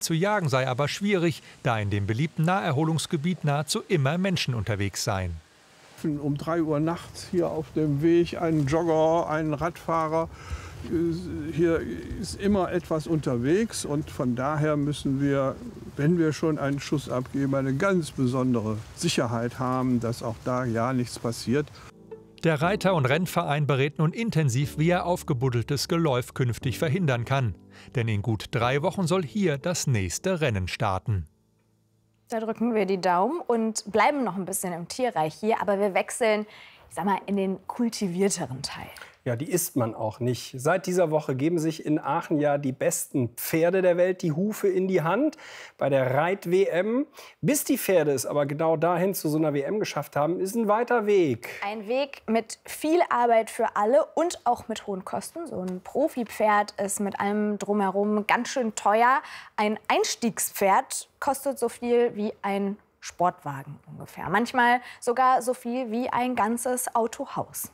Zu jagen sei aber schwierig, da in dem beliebten Naherholungsgebiet nahezu immer Menschen unterwegs seien. Um 3 Uhr nachts hier auf dem Weg ein Jogger, ein Radfahrer. Hier ist immer etwas unterwegs und von daher müssen wir, wenn wir schon einen Schuss abgeben, eine ganz besondere Sicherheit haben, dass auch da ja nichts passiert. Der Reiter- und Rennverein berät nun intensiv, wie er aufgebuddeltes Geläuf künftig verhindern kann. Denn in gut 3 Wochen soll hier das nächste Rennen starten. Da drücken wir die Daumen und bleiben noch ein bisschen im Tierreich hier, aber wir wechseln, ich sag mal, in den kultivierteren Teil. Ja, die isst man auch nicht. Seit dieser Woche geben sich in Aachen ja die besten Pferde der Welt die Hufe in die Hand bei der Reit-WM. Bis die Pferde es aber genau dahin zu so einer WM geschafft haben, ist ein weiter Weg. Ein Weg mit viel Arbeit für alle und auch mit hohen Kosten. So ein Profipferd ist mit allem drumherum ganz schön teuer. Ein Einstiegspferd kostet so viel wie ein Sportwagen ungefähr. Manchmal sogar so viel wie ein ganzes Autohaus.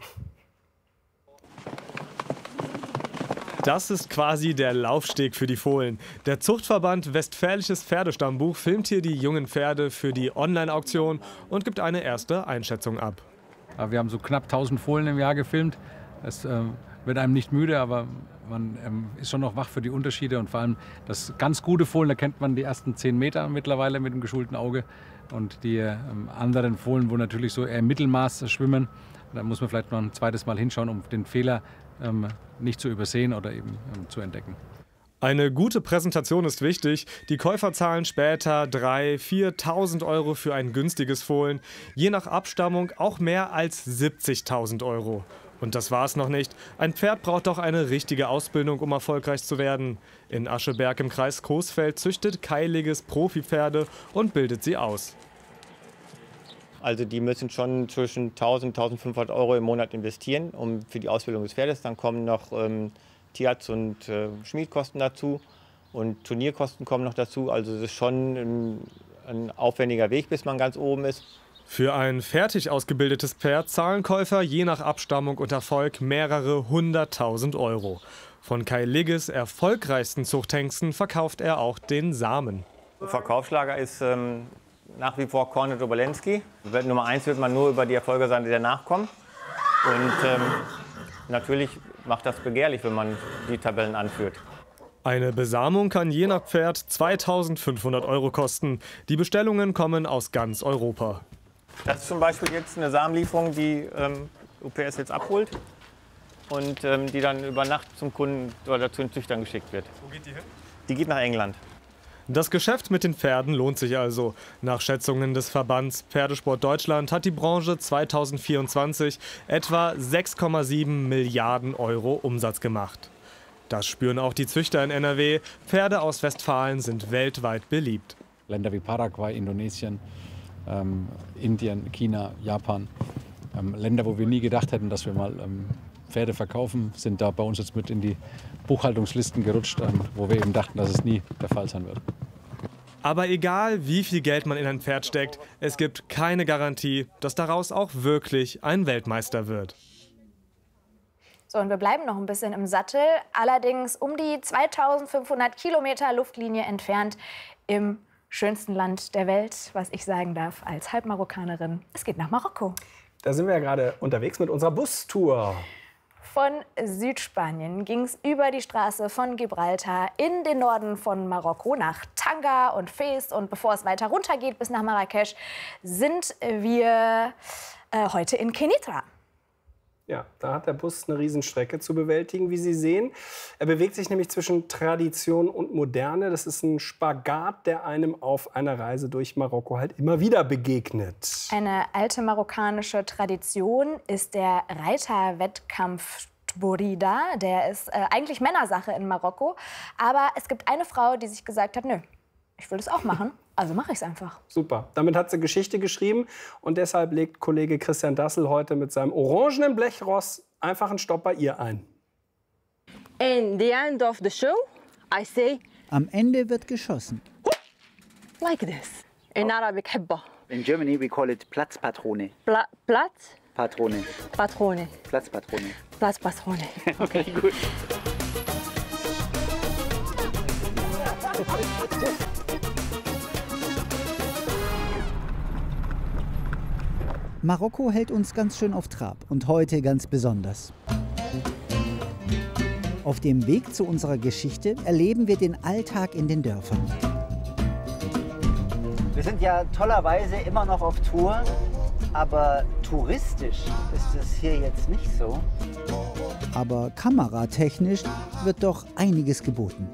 Das ist quasi der Laufsteg für die Fohlen. Der Zuchtverband Westfälisches Pferdestammbuch filmt hier die jungen Pferde für die Online-Auktion und gibt eine erste Einschätzung ab. Wir haben so knapp 1000 Fohlen im Jahr gefilmt. Es wird einem nicht müde, aber man ist schon noch wach für die Unterschiede. Und vor allem das ganz gute Fohlen, da kennt man die ersten 10 Meter mittlerweile mit dem geschulten Auge. Und die anderen Fohlen, wo natürlich so eher im Mittelmaß schwimmen, da muss man vielleicht noch ein zweites Mal hinschauen, um den Fehler nicht zu übersehen oder eben zu entdecken. Eine gute Präsentation ist wichtig. Die Käufer zahlen später 3.000, 4.000 Euro für ein günstiges Fohlen. Je nach Abstammung auch mehr als 70.000 Euro. Und das war's noch nicht. Ein Pferd braucht doch eine richtige Ausbildung, um erfolgreich zu werden. In Ascheberg im Kreis Coesfeld züchtet Kai Ligges Profipferde und bildet sie aus. Also die müssen schon zwischen 1.000 und 1.500 Euro im Monat investieren für die Ausbildung des Pferdes. Dann kommen noch Tierarzt- und Schmiedkosten dazu und Turnierkosten kommen noch dazu. Also es ist schon ein aufwendiger Weg, bis man ganz oben ist. Für ein fertig ausgebildetes Pferd zahlen Käufer je nach Abstammung und Erfolg mehrere 100.000 Euro. Von Kai Ligges erfolgreichsten Zuchthengsten verkauft er auch den Samen. Verkaufsschlager ist nach wie vor Kornet Obolensky. Nummer 1 wird man nur über die Erfolge sein, die danach kommen. Und natürlich macht das begehrlich, wenn man die Tabellen anführt. Eine Besamung kann je nach Pferd 2.500 Euro kosten. Die Bestellungen kommen aus ganz Europa. Das ist zum Beispiel jetzt eine Samenlieferung, die UPS jetzt abholt und die dann über Nacht zum Kunden oder zu den Züchtern geschickt wird. Wo geht die hin? Die geht nach England. Das Geschäft mit den Pferden lohnt sich also. Nach Schätzungen des Verbands Pferdesport Deutschland hat die Branche 2024 etwa 6,7 Milliarden Euro Umsatz gemacht. Das spüren auch die Züchter in NRW. Pferde aus Westfalen sind weltweit beliebt. Länder wie Paraguay, Indonesien, Indien, China, Japan. Länder, wo wir nie gedacht hätten, dass wir mal Pferde verkaufen, sind da bei uns jetzt mit in die Buchhaltungslisten gerutscht, wo wir eben dachten, dass es nie der Fall sein wird. Aber egal, wie viel Geld man in ein Pferd steckt, es gibt keine Garantie, dass daraus auch wirklich ein Weltmeister wird. So, und wir bleiben noch ein bisschen im Sattel, allerdings um die 2500 Kilometer Luftlinie entfernt im schönsten Land der Welt, was ich sagen darf als Halbmarokkanerin. Es geht nach Marokko. Da sind wir ja gerade unterwegs mit unserer Bustour. Von Südspanien ging es über die Straße von Gibraltar in den Norden von Marokko nach Tanger und Fez. Und bevor es weiter runter geht bis nach Marrakesch, sind wir heute in Kenitra. Ja, da hat der Bus eine Riesenstrecke zu bewältigen, wie Sie sehen. Er bewegt sich nämlich zwischen Tradition und Moderne. Das ist ein Spagat, der einem auf einer Reise durch Marokko halt immer wieder begegnet. Eine alte marokkanische Tradition ist der Reiterwettkampf Tbourida. Der ist eigentlich Männersache in Marokko. Aber es gibt eine Frau, die sich gesagt hat, nö, ich will das auch machen. Also mache ich es einfach. Super. Damit hat sie Geschichte geschrieben. Und deshalb legt Kollege Christian Dassel heute mit seinem orangenen Blechross einfach einen Stopp bei ihr ein. In the end of the show, I say, am Ende wird geschossen. Like this. In Arabic, Hibba. In Germany we call it Platzpatrone. Platz? Patrone. Patrone. Platzpatrone. Platzpatrone. Okay, gut. Marokko hält uns ganz schön auf Trab und heute ganz besonders. Auf dem Weg zu unserer Geschichte erleben wir den Alltag in den Dörfern. Wir sind ja tollerweise immer noch auf Tour, aber touristisch ist es hier jetzt nicht so. Aber kameratechnisch wird doch einiges geboten.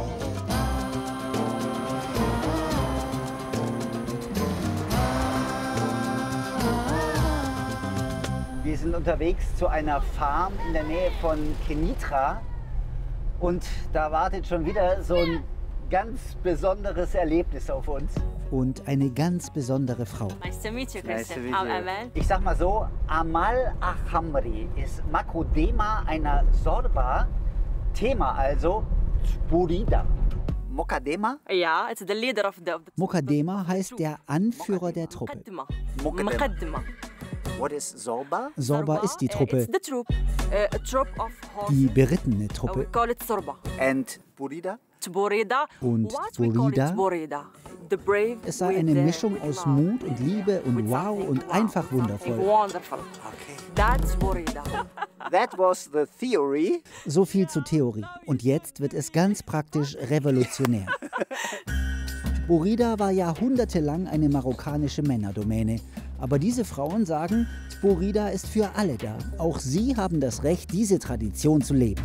Wir sind unterwegs zu einer Farm in der Nähe von Kenitra und da wartet schon wieder so ein ganz besonderes Erlebnis auf uns. Und eine ganz besondere Frau. Nice to meet you, Kristen. I'm Amal. Ich sag mal so, Amal Ahamri ist Makodema einer Sorba, Thema also Tburida. Mokadema? Yeah, it's the leader of the Mokadema heißt der Anführer der Truppe. Muqaddima. What is Sorba? Sorba ist die Truppe, It's the troop. A troop of horses. die berittene We Truppe. call it Sorba. And Burida? Tburida. Und What we call it Tburida? Tburida. The brave Es sei with eine the- Mischung with aus love. Mut und Liebe und With wow something und wow, einfach something wundervoll. Wonderful. Okay. That's Burida. That was the theory. So viel zur Theorie. Und jetzt wird es ganz praktisch revolutionär. Burida war jahrhundertelang eine marokkanische Männerdomäne. Aber diese Frauen sagen, Burida ist für alle da. Auch sie haben das Recht, diese Tradition zu leben.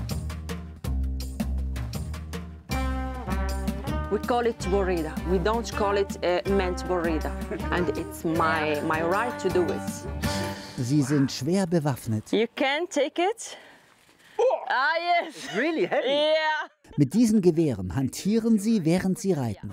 We call it Burida. We don't call it meant Burida. And it's my right to do it. Sie sind schwer bewaffnet. You can take it. Ah, yes. Really heavy. Yeah. Mit diesen Gewehren hantieren sie, während sie reiten.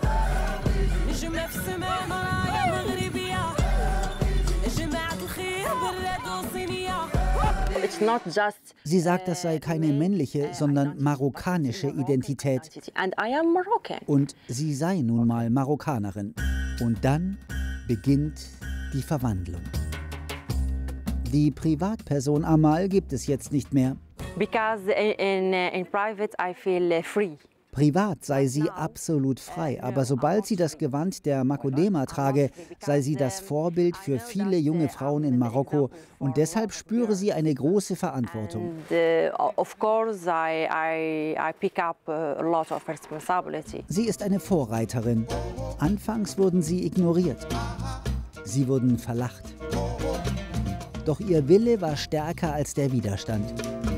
It's not just Sie sagt, das sei keine männliche, sondern marokkanische Identität. and I am Moroccan. Und sie sei nun mal Marokkanerin. Und dann beginnt die Verwandlung. Die Privatperson Amal gibt es jetzt nicht mehr. Because in private I feel free. Privat sei sie absolut frei, aber sobald sie das Gewand der Makodema trage, sei sie das Vorbild für viele junge Frauen in Marokko und deshalb spüre sie eine große Verantwortung. And of course I pick up a lot of responsibility. Sie ist eine Vorreiterin. Anfangs wurden sie ignoriert. Sie wurden verlacht. Doch ihr Wille war stärker als der Widerstand.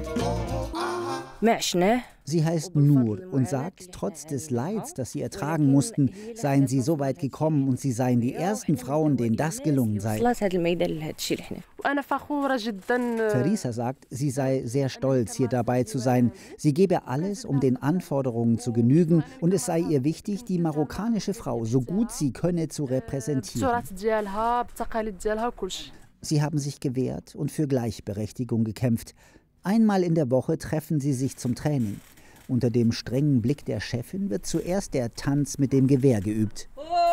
Sie heißt Nur und sagt, trotz des Leids, das sie ertragen mussten, seien sie so weit gekommen und sie seien die ersten Frauen, denen das gelungen sei. Teresa sagt, sie sei sehr stolz, hier dabei zu sein. Sie gebe alles, um den Anforderungen zu genügen und es sei ihr wichtig, die marokkanische Frau so gut sie könne zu repräsentieren. Sie haben sich gewehrt und für Gleichberechtigung gekämpft. Einmal in der Woche treffen sie sich zum Training. Unter dem strengen Blick der Chefin wird zuerst der Tanz mit dem Gewehr geübt.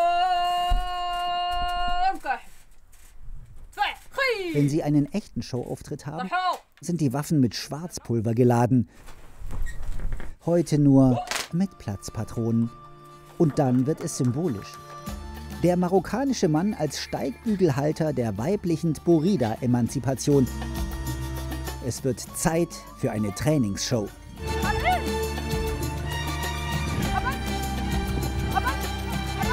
Wenn sie einen echten Showauftritt haben, sind die Waffen mit Schwarzpulver geladen. Heute nur mit Platzpatronen. Und dann wird es symbolisch. Der marokkanische Mann als Steigbügelhalter der weiblichen Tburida-Emanzipation. Es wird Zeit für eine Trainingsshow.